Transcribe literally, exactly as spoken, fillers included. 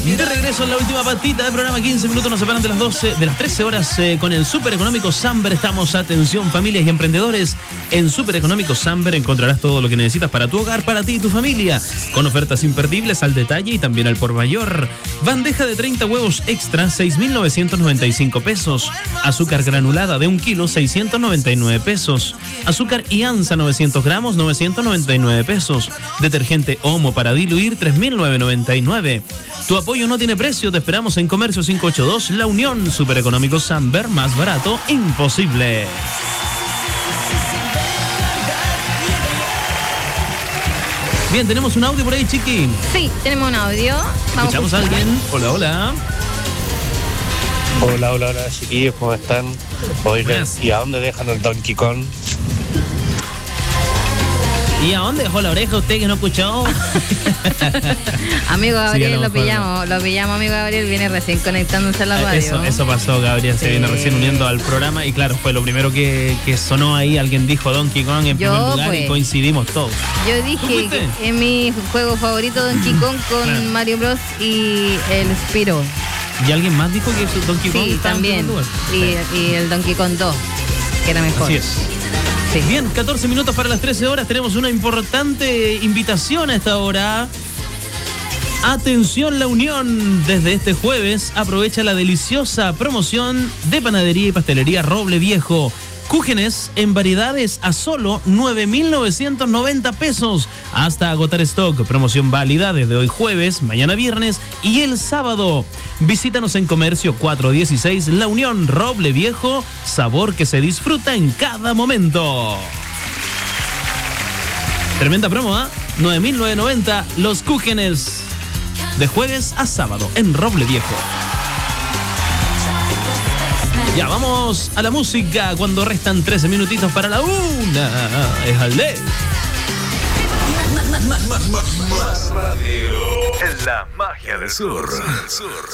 De regreso en la última patita del programa, quince minutos nos separan de las doce, de las trece horas eh, con el Super Económico Samber. Estamos, atención familias y emprendedores, en Super Económico Samber encontrarás todo lo que necesitas para tu hogar, para ti y tu familia, con ofertas imperdibles al detalle y también al por mayor. Bandeja de treinta huevos extra, seis mil novecientos noventa y cinco pesos. Azúcar granulada de un kilo, seiscientos noventa y nueve pesos. Azúcar Ianza novecientos gramos, novecientos noventa y nueve pesos. Detergente Omo para diluir, tres mil novecientos noventa y nueve. Tu apoyo no tiene precio, te esperamos en Comercio quinientos ochenta y dos, La Unión. Super Económico Samber, más barato, imposible. Bien, tenemos un audio por ahí, Chiqui. Sí, tenemos un audio. Vamos ¿Escuchamos a alguien? Hola, hola. Hola, hola, hola, chiquillos, ¿cómo están? Oigan, ¿y a dónde dejan el Donkey Kong? ¿Y a dónde dejó la oreja usted que no escuchó? Amigo Gabriel, Sí, lo mejor. pillamos, lo pillamos, amigo Gabriel, viene recién conectándose a la radio. Eso, eso pasó, Gabriel, se Sí. viene recién uniendo al programa y claro, fue lo primero que, que sonó ahí, alguien dijo Donkey Kong en Yo, primer lugar pues. y coincidimos todos. Yo ¿Tú dije fuiste? que es mi juego favorito Donkey Kong con Claro. Mario Bros y el Spyro. ¿Y alguien más dijo que su Donkey Kong Sí, estaba en también. primer lugar? Y, y el Donkey Kong dos, que era mejor. Así es. Sí. Bien, catorce minutos para las trece horas. Tenemos una importante invitación a esta hora. Atención, La Unión. Desde este jueves aprovecha la deliciosa promoción de panadería y pastelería Roble Viejo. Cúgenes en variedades a solo nueve mil novecientos noventa pesos hasta agotar stock. Promoción válida desde hoy jueves, mañana viernes y el sábado. Visítanos en Comercio cuatrocientos dieciséis La Unión, Roble Viejo, sabor que se disfruta en cada momento. Tremenda promo, ¿ah? ¿eh? nueve mil novecientos noventa los Cúgenes de jueves a sábado en Roble Viejo. Ya, vamos a la música cuando restan trece minutitos para la una. Es al de. Más radio. Es la magia del sur.